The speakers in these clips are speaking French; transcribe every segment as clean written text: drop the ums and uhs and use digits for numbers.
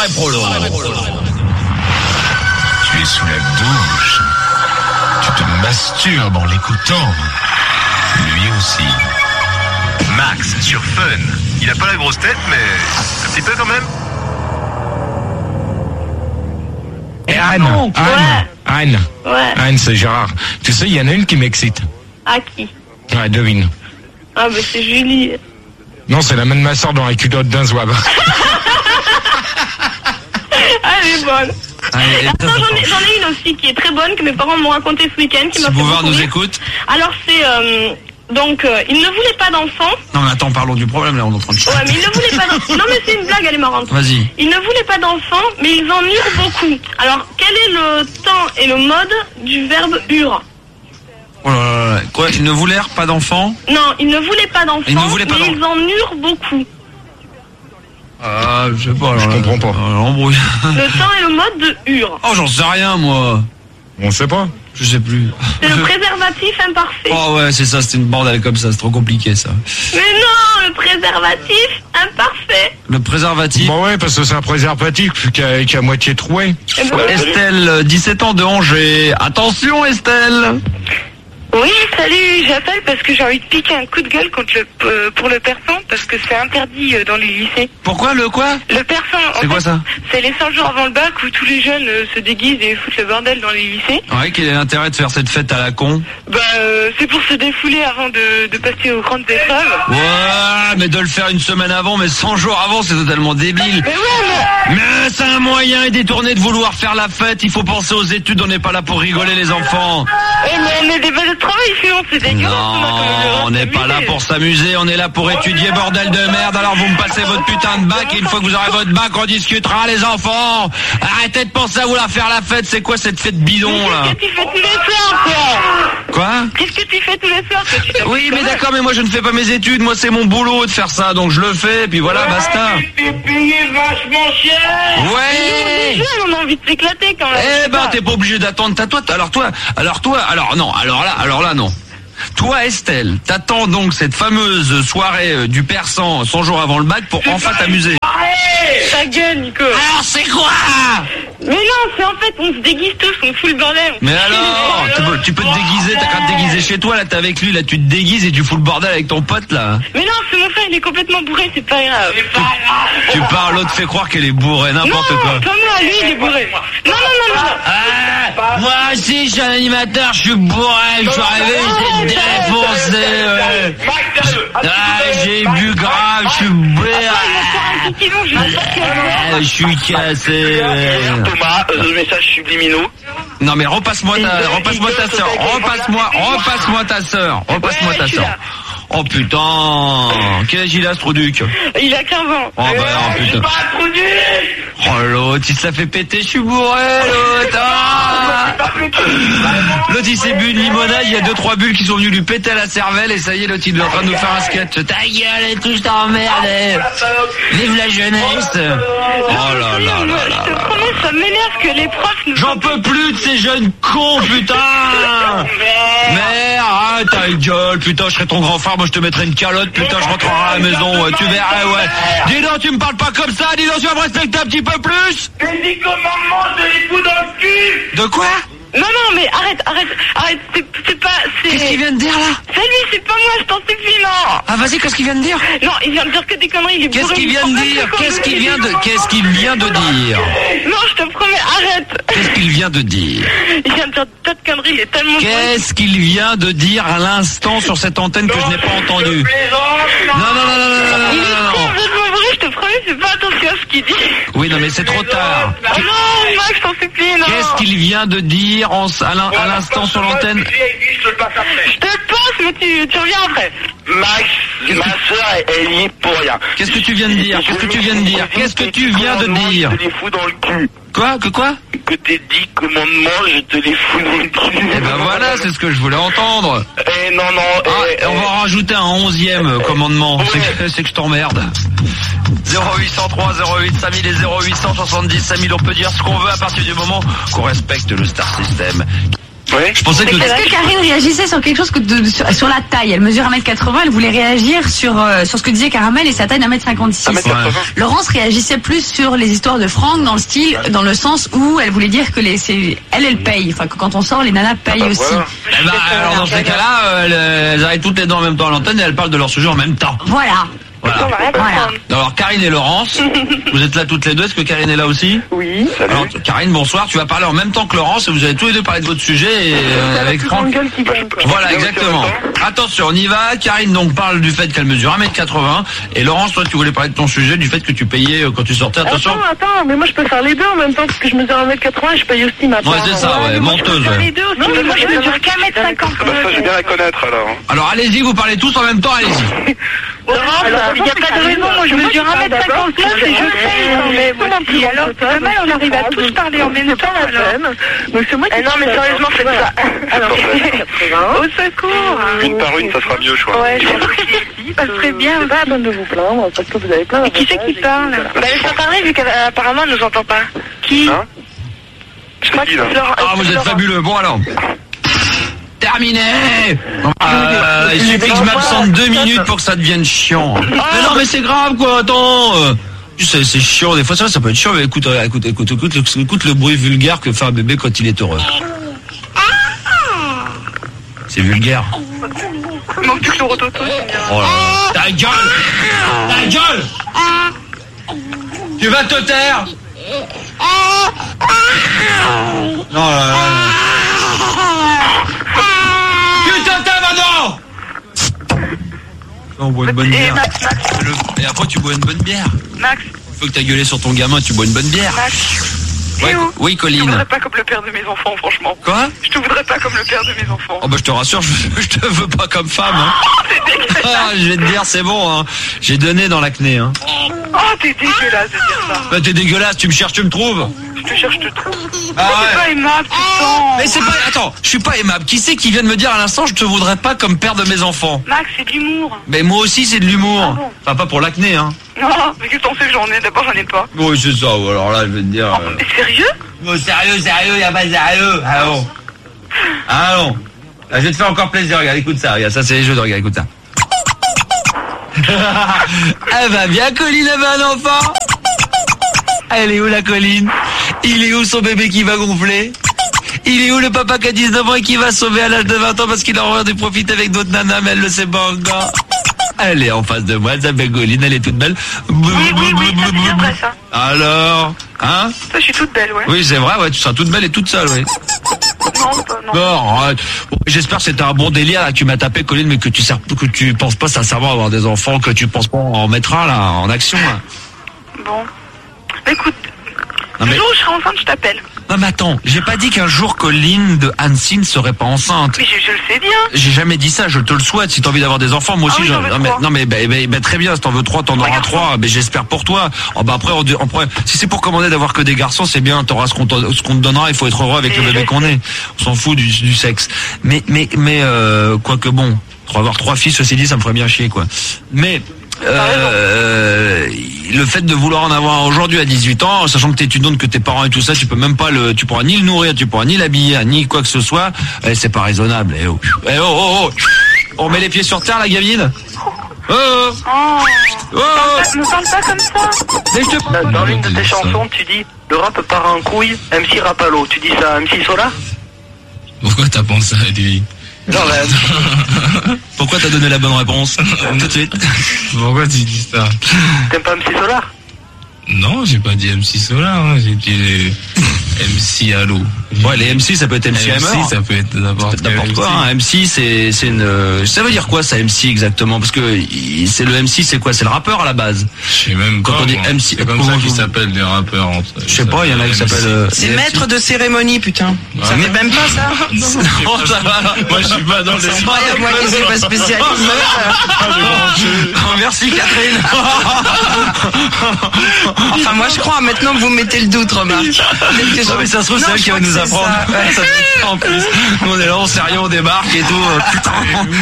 soirée prolo. Tu es sous la douche. Tu te masturbes en l'écoutant. Lui aussi. Max sur Fun. Il a pas la grosse tête, mais un petit peu quand même. Et Anne. Anne, c'est Gérard. Tu sais, il y en a une qui m'excite. Ah, qui? Ouais, devine. Ah, bah c'est Julie. Non, c'est la main de ma soeur dans la culotte d'un zouave. Elle est bonne. Attends, j'en ai une aussi qui est très bonne, que mes parents m'ont raconté ce week-end. Qui m'a fait Bouvard nous rire. écoute. Alors c'est... donc, ils ne voulaient pas d'enfants. Non, mais attends, parlons du problème, là, on est en train de... Ouais, mais ils ne voulaient pas d'enfants. Non, mais c'est une blague, elle est marrante. Vas-y. Ils ne voulaient pas d'enfants, mais ils en eurent beaucoup. Alors, quel est le temps et le mode du verbe ure? Oh là là là. Quoi, ils ne voulaient pas d'enfants? Non, ils ne voulaient pas d'enfants, Ils ne voulaient pas mais ils en eurent beaucoup. Ah, je sais pas, alors, Je comprends pas. L'embrouille. Le temps et le mode de ure. Oh, j'en sais rien, moi. On sait pas. Je sais plus. C'est le préservatif imparfait. Oh ouais, c'est ça, c'était une bordel comme ça, c'est trop compliqué ça. Mais non, le préservatif imparfait. Le préservatif. Bah ouais, parce que c'est un préservatif qui est à moitié troué. Eh ben, Estelle, 17 ans de Angers. Attention Estelle. Oui, salut, j'appelle parce que j'ai envie de piquer un coup de gueule contre pour le persan, parce que c'est interdit dans les lycées. Pourquoi le quoi? Le persan, C'est quoi ça? C'est les 100 jours avant le bac où tous les jeunes se déguisent et foutent le bordel dans les lycées. Ouais, quel est l'intérêt de faire cette fête à la con? Bah, c'est pour se défouler avant de passer aux grandes épreuves. Ouais, mais de le faire une semaine avant, mais 100 jours avant, c'est totalement débile. Mais ouais, Mais c'est un moyen détourné de vouloir faire la fête, il faut penser aux études, on n'est pas là pour rigoler les enfants. mais on est des balles de travail, sinon c'est dégueulasse. Non, on n'est pas là pour s'amuser, on est là pour étudier, bordel de merde. Alors vous me passez votre putain de bac et une fois que vous aurez votre bac, on discutera les enfants. Arrêtez de penser à vouloir faire la fête, c'est quoi cette fête bidon là? Qu'est-ce que tu fais tous les soirs, quoi? Quoi? Qu'est-ce que tu fais tous les soirs? Oui, mais d'accord, mais moi je ne fais pas mes études, moi c'est mon boulot de faire ça, donc je le fais, puis voilà, basta. T'es payé vachement cher. Ouais. Jeunes, on a envie de s'éclater quand même. Eh ben, t'es pas obligé d'attendre ta toi. Alors là, non. Toi, Estelle, t'attends donc cette fameuse soirée du persan 100 jours avant le bac pour enfin t'amuser. Ta gueule, Nico. Alors, c'est quoi? Mais non, c'est en fait, on se déguise tous, on fout le bordel. Mais alors, tu peux te déguiser, t'as qu'à te déguiser chez toi, là, t'es avec lui, là, tu te déguises et tu fous le bordel avec ton pote, là. Mais non, c'est mon frère, il est complètement bourré, c'est pas grave. Tu parles, l'autre fait croire qu'elle est bourrée, n'importe non, quoi. Comme moi, lui, il est bourré. Non. Ah, moi aussi, je suis un animateur, je suis bourré, je suis arrivé, j'étais défoncé, j'ai bu grave, je suis bourré. Je suis cassé. Thomas, message subliminaux. Non mais repasse-moi ta sœur. Repasse-moi ta sœur. Oh putain. Quel âge il a ce Trouduc? Il a 15 ans. Oh bah non putain. Oh l'autre, il se la fait péter, je suis bourré l'autre. L'autre il s'est bu une limonade, il y a 2-3 bulles qui sont venues lui péter à la cervelle et ça y est l'autre il est en train de nous faire un sketch. Ta gueule et tout, je t'emmerde. Vive la jeunesse. Oh là là là là. Je te promets, ça m'énerve que les profs nous... J'en peux plus de ces jeunes cons, putain. Merde, arrête ta gueule, putain, je serai ton grand frère, moi je te mettrai une calotte, putain, je rentrerai à la maison, ouais, tu verras, ouais. Dis donc, tu me parles pas comme ça, dis donc, tu vas me respecter un petit peu plus. Mais dis comment de les coups dans le cul. De quoi? Non, mais arrête, c'est pas... Qu'est-ce qu'il vient de dire, là? C'est lui, c'est pas moi, je t'en supplie, non. Ah, vas-y, qu'est-ce qu'il vient de dire? Non, il vient de dire que des conneries, il est bourré. Qu'est-ce qu'il vient de dire? Qu'est-ce qu'il vient de dire? Non, je te promets, arrête. Qu'est-ce qu'il vient de dire? Il vient de dire tas de conneries, il est tellement... Qu'est-ce qu'il vient de dire à l'instant sur cette antenne que je n'ai pas entendu? Non. Il est complètement bourré, je te promets, c'est pas attention à ce qu'il dit. Oui, non, mais c'est trop tard. Non, Max, je t'en supplie, non. Qu'est-ce qu'il vient de dire à l'instant sur l'antenne? Je te passe, mais tu reviens après. Max, ma soeur, elle y est pour rien. Qu'est-ce que tu viens de dire? Qu'est-ce que tu viens de dire? Je te les fous dans le cul. Quoi? Que t'es 10 commandements, je te les fous dans le cul. Eh ben voilà, c'est ce que je voulais entendre. Non. On va en rajouter un 11e commandement. C'est que je t'emmerde. 0803 08 5000 et 0870 5000, on peut dire ce qu'on veut à partir du moment qu'on respecte le Star System. Ouais. Je pensais que... Est-ce que Karine réagissait sur quelque chose sur la taille? Elle mesure 1m80, elle voulait réagir sur ce que disait Caramel et sa taille d'1m56. 1m80. Laurence réagissait plus sur les histoires de Franck dans le sens où elle voulait dire que elle paye. Enfin, que quand on sort, les nanas payent aussi. Voilà. Eh ben, alors dans ces cas-là, elles arrivent toutes les deux en même temps à l'antenne et elles parlent de leur sujet en même temps. Voilà. On va rien comprendre. Alors Karine et Laurence, vous êtes là toutes les deux, est-ce que Karine est là aussi? Oui. Alors Karine, bonsoir, tu vas parler en même temps que Laurence et vous allez tous les deux parler de votre sujet et, avec Franck. Voilà, exactement. Attention, on y va. Karine donc parle du fait qu'elle mesure 1m80 et Laurence, toi tu voulais parler de ton sujet, du fait que tu payais quand tu sortais. Attention. Attends, mais moi je peux faire les deux en même temps parce que je mesure 1m80 et je paye aussi ma part. Ouais, c'est ça, ouais, menteuse. Les Ouais. deux aussi, mais moi je mesure qu'1m50. Ça, j'ai bien à connaître, alors. Alors allez-y, vous parlez tous en même temps, allez-y. Il n'y a pas de raison, moi je mesure 1m59 et je paye. Mais moi aussi, alors c'est mal, on arrive à tous parler en même temps. Donc c'est moi qui... Non mais sérieusement, faites ça. Alors, au secours. Une par une, ça sera mieux, je crois. Ouais, ça serait bien. C'est pas la peine de vous plaindre parce que vous avez plein. Et qui c'est qui parle? Bah laisse-moi parler vu qu'apparemment elle nous entend pas. Qui? Hein? Je t'ai dit, là. Ah, vous êtes fabuleux. Bon alors. Terminé. Il suffit que je m'absente 2 minutes pour que ça devienne chiant. Mais non, mais c'est grave quoi. Attends. C'est chiant des fois, ça peut être chiant. Mais écoute le bruit vulgaire que fait un bébé quand il est heureux. C'est vulgaire. Il manque plus que le rototo. Oh là là. Ta gueule. Ta gueule. Tu vas te taire. Non là là. Tu te tais maintenant. On boit une bonne bière. Et après tu bois une bonne bière. Max. Faut que t'as gueulé sur ton gamin, tu bois une bonne bière. Max. Ouais, oui, Je te Colline. voudrais pas comme le père de mes enfants, franchement. Quoi? Je te voudrais pas comme le père de mes enfants. Oh bah je te rassure, je te veux pas comme femme. Hein. Ah, je vais te dire, c'est bon. Hein. J'ai donné dans l'acné. Hein. Oh, t'es dégueulasse de dire ça. Bah t'es dégueulasse, tu me cherches, tu me trouves. Je te cherche, je te trouve. Ah C'est ouais. pas aimable, tout le temps. Mais c'est pas... Attends, je suis pas aimable. Qui c'est qui vient de me dire à l'instant, je te voudrais pas comme père de mes enfants? Max, c'est de l'humour. Mais moi aussi c'est de l'humour. Ah bon? Enfin pas pour l'acné, hein. Non, mais qu'est-ce que t'en sais que j'en ai? D'abord, j'en ai pas. Oui c'est ça, alors là je vais te dire... Oh, mais sérieux? Oh, sérieux, y'a pas de sérieux. Allons. Allons. Là, je vais te faire encore plaisir, regarde, écoute ça, regarde, ça c'est les jeux de regarde, écoute ça. Elle va bien, Colline avait un enfant. Elle est où la Colline? Il est où son bébé qui va gonfler? Il est où le papa qui a 19 ans et qui va sauver à l'âge de 20 ans parce qu'il a envie de profiter avec d'autres nanas, mais elle le sait pas encore. Elle est en face de moi, elle s'appelle Colline, elle est toute belle. Oui, ça c'est bien vrai, ça. Alors, hein? Ça, je suis toute belle, ouais. Oui, c'est vrai, ouais, tu seras toute belle et toute seule, oui. Non, pas, non. Non, arrête. Bon, j'espère que c'était un bon délire là, que tu m'as tapé, Colline, mais que tu penses pas sincèrement avoir des enfants, que tu penses pas en mettre un là, en action là. Bon. Écoute, Non, le mais... jour où je serai enceinte, je t'appelle. non mais attends, j'ai pas dit qu'un jour Colline de Annecy ne serait pas enceinte. Mais je le sais bien. J'ai jamais dit ça, je te le souhaite. Si t'as envie d'avoir des enfants, moi aussi Ah oui, j'en veux trois. non mais très bien, si t'en veux 3, t'en auras garçons. 3, mais j'espère pour toi. Oh, bah après, si c'est pour commander d'avoir que des garçons, c'est bien, t'auras ce qu'on te donnera, il faut être heureux avec Et le bébé je qu'on est. On s'en fout du sexe. Mais quoique bon, pour avoir 3 filles, ceci dit, ça me ferait bien chier quoi. Mais le fait de vouloir en avoir aujourd'hui à 18 ans, sachant que t'es étudiante, que tes parents et tout ça, tu peux même pas tu pourras ni le nourrir, tu pourras ni l'habiller, ni quoi que ce soit, c'est pas raisonnable. On met les pieds sur terre, la gamine. Me parle pas comme ça. Mais je te... Dans l'une de tes chansons, tu dis le rap part en couille, MC Rapalo. Tu dis ça à MC Solar? Pourquoi t'as pensé à lui? Non, mais Pourquoi t'as donné la bonne réponse tout de suite? Pourquoi tu dis ça? t'aimes pas MC Solar? Non, j'ai pas dit MC Solar, hein. J'ai dit MC Allo. Ouais, les MC, ça peut être MC Hammer. MC, ça peut être n'importe quoi. Hein. MC, c'est une. Ça veut dire quoi ça MC exactement? Parce que c'est le MC, c'est quoi? C'est le rappeur à la base. Je sais même Quand pas. on dit moi. MC, C'est comme ça qu'ils s'appellent les rappeurs. Je sais pas, il y en a qui s'appellent. C'est maître de cérémonie, putain. Ouais, Ça mais- fait même pas ça. Non, ça va. Moi, je suis pas dans les. Incroyable, moi qui suis pas spécialiste. Merci Catherine. Enfin, moi je crois, maintenant vous mettez le doute, remarque. Non mais ça se trouve c'est elle qui va nous apprendre. Ça fait ça en plus. Nous on est là, on sait rien, on débarque et tout. Putain.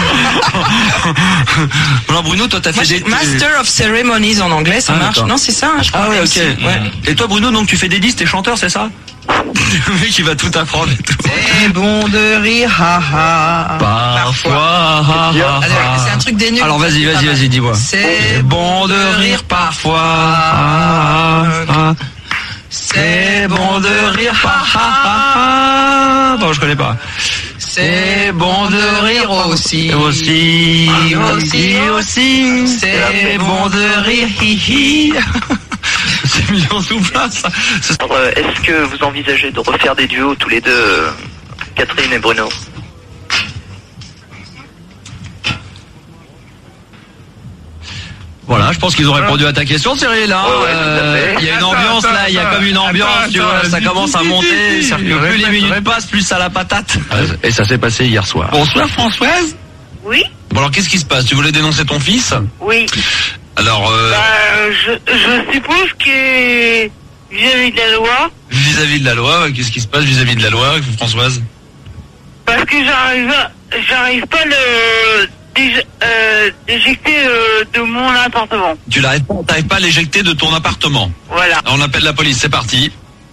Alors Bruno, toi t'as fait des... Master of Ceremonies en anglais, ça Ah, marche. d'accord. Non, c'est ça, hein, je crois. Ah ouais, MC. ok. Ouais. Et toi Bruno, donc tu fais des disques, t'es chanteur, c'est ça? Le mec il va tout apprendre et tout. C'est bon de rire, haha. Parfois. Allez, c'est un truc des nuls. Alors vas-y, dis-moi. C'est bon de rire parfois. C'est bon de rire parfois. Bon, je connais pas. C'est bon de rire aussi. Aussi. C'est bon de rire, hihi. C'est mis en sous-plat, ça. Est-ce que vous envisagez de refaire des duos tous les deux, Catherine et Bruno? Voilà, je pense qu'ils ont répondu à ta question, Cyril. Hein. Il y a une ambiance là, il y a comme une ambiance, tu vois, ça commence à monter. C'est-à-dire que plus les minutes passent, plus ça la patate. Et ça s'est passé hier soir. Bonsoir Françoise. Oui. Bon alors qu'est-ce qui se passe? Tu voulais dénoncer ton fils? Oui. Alors je suppose que vis-à-vis de la loi. Vis-à-vis de la loi, qu'est-ce qui se passe vis-à-vis de la loi, Françoise? Parce que j'arrive pas d'éjecter de mon appartement. Tu t'arrives pas à l'éjecter de ton appartement. Voilà. Alors, on appelle la police, c'est parti.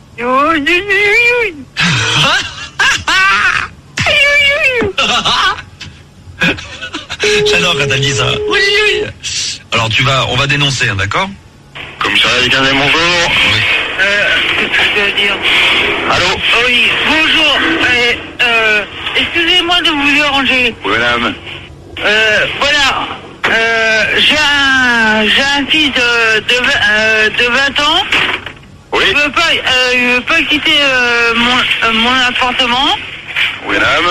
J'adore quand elle dit ça. Oui. Alors on va dénoncer, hein, d'accord? Commissariat du 15e, bonjour. Oui. Qu'est-ce que je dois dire? Allô? Oui, bonjour. Excusez-moi de vous déranger. Oui, madame. Voilà. J'ai un fils de 20 ans. Oui. Il veut pas quitter mon appartement. Oui, madame.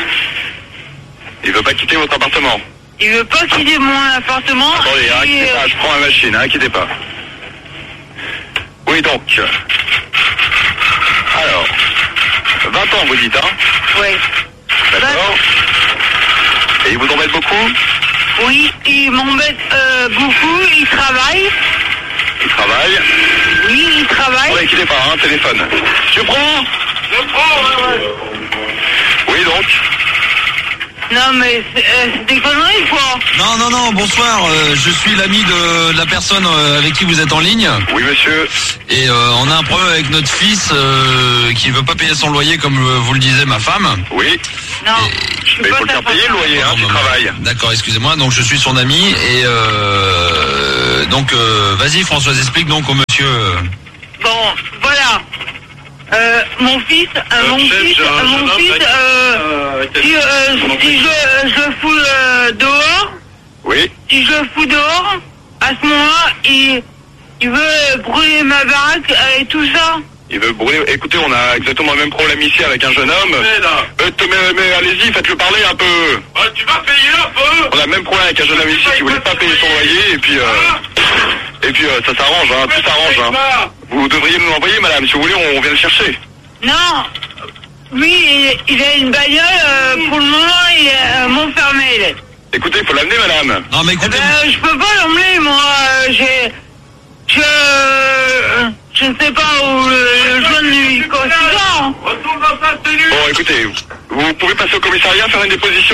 Il veut pas quitter votre appartement. Il veut pas quitter mon appartement. Attendez, hein, quittez pas, je prends la machine, hein, quittez pas. Oui, donc. Alors, 20 ans, vous dites, hein? Oui. D'accord. Et il vous embête beaucoup? Oui, il m'embête beaucoup. Il travaille. Il travaille? Oui, il travaille. Oui, quittez pas, hein, téléphone. Tu prends? Je prends, ouais. Oui, donc. Non, mais c'est des conneries, quoi. Non, bonsoir, je suis l'ami de la personne avec qui vous êtes en ligne. Oui, monsieur. Et on a un problème avec notre fils qui veut pas payer son loyer comme vous le disait ma femme. Oui. Non. Mais il faut le faire payer le loyer, hein, tu travailles. D'accord, excusez-moi, donc je suis son ami et donc vas-y Françoise, explique donc au monsieur. Bon, voilà. Mon fils, si je fous dehors, oui. Si je fous dehors, à ce moment-là, il veut brûler ma baraque et tout ça. Il veut brûler. Écoutez, on a exactement le même problème ici avec un jeune homme. Mais allez-y, faites-le parler un peu. Tu vas payer un peu. On a le même problème avec un jeune homme ici qui voulait pas payer son loyer et puis ça s'arrange, hein, tout s'arrange. Hein. Vous devriez nous l'envoyer, madame, si vous voulez, on vient le chercher. Non. Lui, il a une bagnole, pour le moment, il est Montfermeil. Écoutez, il faut l'amener, madame. Non, mais écoutez. Je peux pas l'emmener, moi. Je ne sais pas où le jeune lui considère. Retourne dans ta tenue. Bon, écoutez, vous pouvez passer au commissariat, faire une déposition?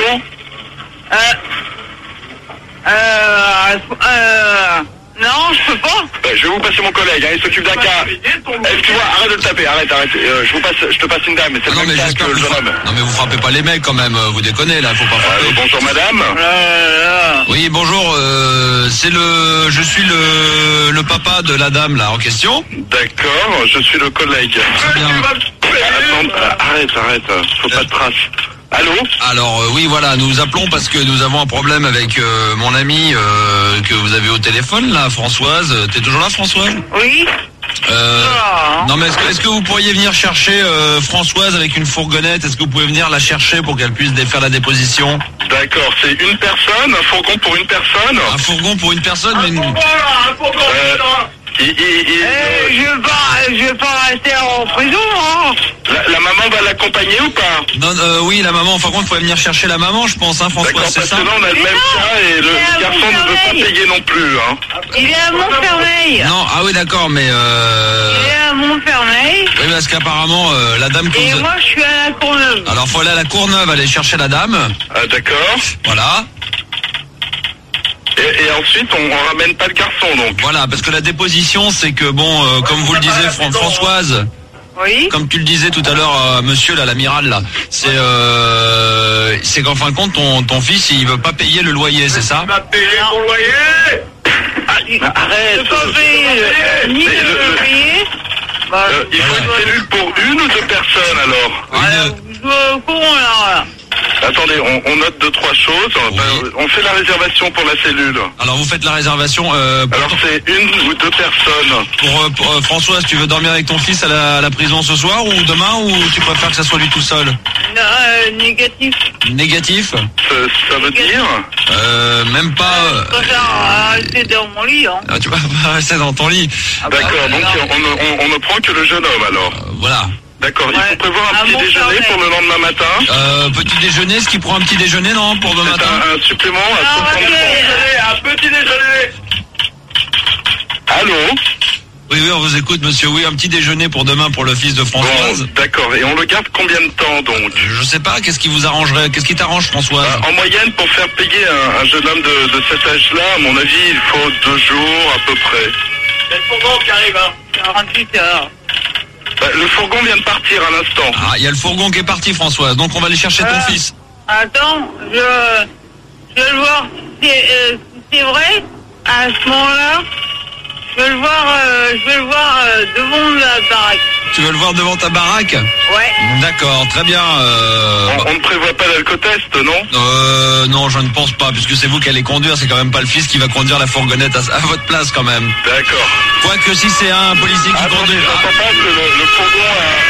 Non, je peux pas. Je vais vous passer mon collègue, hein, il s'occupe d'un cas. Excuse-moi, arrête de le taper, arrête. Je te passe une dame, c'est le même cas que le jeune homme. Non mais vous frappez pas les mecs quand même, vous déconnez là, faut pas frapper. Bonjour madame. Oui, bonjour, je suis le papa de la dame là en question. D'accord, je suis le collègue. Très bien. Arrête, faut pas de traces. Allô? Alors oui voilà, nous appelons parce que nous avons un problème avec mon ami que vous avez au téléphone là, Françoise. T'es toujours là, Françoise? Oui. Non mais est-ce que vous pourriez venir chercher Françoise avec une fourgonnette? Est-ce que vous pouvez venir la chercher pour qu'elle puisse faire la déposition? D'accord, c'est une personne, un fourgon pour une personne. Un fourgon pour une personne, mais Un fourgon, je vais pas rester en prison, hein. La maman va l'accompagner ou pas? Non, oui, la maman. Par contre, il faudrait venir chercher la maman, je pense, hein, François. D'accord, c'est parce ça. que là, on a le même cas et le garçon ne veut pas payer non plus, hein. Il est à Montfermeil. Non, ah oui, d'accord, mais Il est à Montfermeil. oui, parce qu'apparemment, la dame que Et vous... moi, je suis à la Courneuve. Alors, faut aller à la Courneuve, aller chercher la dame. Ah, d'accord. Voilà. Et ensuite, on ramène pas le garçon, donc. Voilà, parce que la déposition, c'est que bon, comme vous le disiez, Françoise. Oui. Comme tu le disais tout à l'heure, monsieur là, l'amiral là, c'est qu'en fin de compte, ton fils, il veut pas payer le loyer, c'est ça? Tu vas payer ton loyer. Arrête. Je peux payer ni le payer. Bah, Il faut une cellule pour une ou deux personnes alors? je cours là. Attendez, on note 2-3 choses. Oui. On fait la réservation pour la cellule. Alors vous faites la réservation Alors c'est une ou deux personnes. pour Françoise, tu veux dormir avec ton fils à la prison ce soir ou demain, ou tu préfères que ça soit lui tout seul? Négatif. Négatif? Ça veut dire Même pas... Je préfère rester dans mon lit. Hein. tu vas pas rester dans ton lit. D'accord, donc on ne prend que le jeune homme alors. Voilà. D'accord, il faut prévoir un petit déjeuner pour le lendemain matin. Petit déjeuner, ce qui prend un petit déjeuner, non, pour demain matin? Un supplément à 60 francs. Un petit déjeuner. Allô? Oui, on vous écoute, monsieur. Oui, un petit déjeuner pour demain pour le fils de Françoise. Bon, d'accord, et on le garde combien de temps donc? Je sais pas, qu'est-ce qui vous arrangerait? Qu'est-ce qui t'arrange, Françoise? En moyenne, pour faire payer un jeune homme de cet âge-là, à mon avis, il faut 2 jours à peu près. C'est le fourgon qui arrive, hein. 48 heures. Le fourgon vient de partir à l'instant. Ah, il y a le fourgon qui est parti, Françoise. Donc on va aller chercher ton fils. Attends, je vais le voir si c'est vrai. À ce moment-là, je vais le voir devant la baraque. Tu veux le voir devant ta baraque? Ouais. D'accord, très bien. On ne prévoit pas l'alcotest, non? Non, je ne pense pas, puisque c'est vous qui allez conduire. C'est quand même pas le fils qui va conduire la fourgonnette à votre place, quand même. D'accord. Quoique si c'est un policier qui conduit... J'entends pas que le fourgon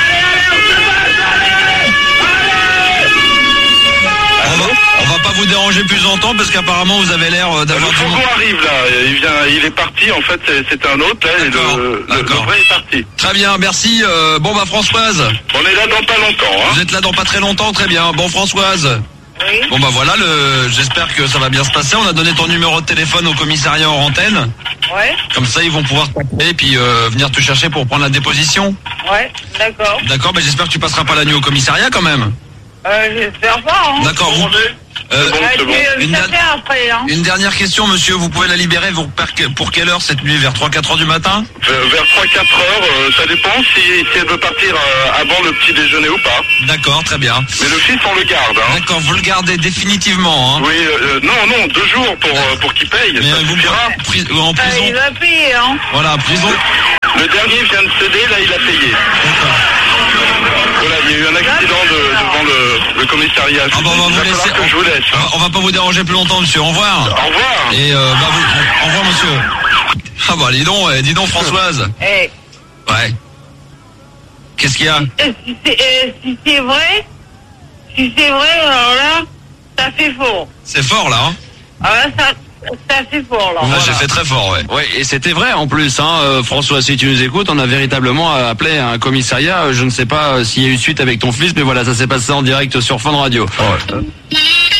On va pas vous déranger plus longtemps, parce qu'apparemment vous avez l'air d'avoir... Le fourgon arrive là, il est parti, en fait c'est un autre là, et le vrai est parti. Très bien, merci. Bon bah Françoise. On est là dans pas longtemps. Hein. Vous êtes là dans pas très longtemps, très bien. Bon Françoise. Oui. Bon bah voilà, j'espère que ça va bien se passer. On a donné ton numéro de téléphone au commissariat hors antenne. Ouais. Comme ça ils vont pouvoir t'appeler et puis venir te chercher pour prendre la déposition. Ouais, d'accord. D'accord, bah j'espère que tu passeras pas la nuit au commissariat quand même. J'espère pas, hein. D'accord, vous... C'est bon. Une dernière question, monsieur. Vous pouvez la libérer pour quelle heure cette nuit? Vers 3-4 heures du matin? Vers 3-4 heures, ça dépend si elle veut partir avant le petit déjeuner ou pas. D'accord, très bien. Mais le fils, on le garde. Hein. D'accord, vous le gardez définitivement. Hein. Oui, non, 2 jours pour qu'il paye. Mais ça suffira. En prison. Il va payer, hein. Voilà, prison. Le dernier vient de céder, là il a payé. D'accord. Voilà, il y a eu un accident devant le commissariat. Ah bah, on va vous laisser. Que je vous laisse. Hein. On va pas vous déranger plus longtemps, monsieur. Au revoir. Au revoir. Et au revoir, monsieur. Ah bah dis donc Françoise. Eh. Ouais. Qu'est-ce qu'il y a? Si c'est vrai, alors là, ça fait fort. C'est fort là, hein? Ah là, ça fait fort là. Voilà. J'ai fait très fort, ouais. Ouais, et c'était vrai en plus, hein, François, si tu nous écoutes, on a véritablement appelé un commissariat. Je ne sais pas s'il y a eu suite avec ton fils, mais voilà, ça s'est passé en direct sur Fun Radio. Ouais.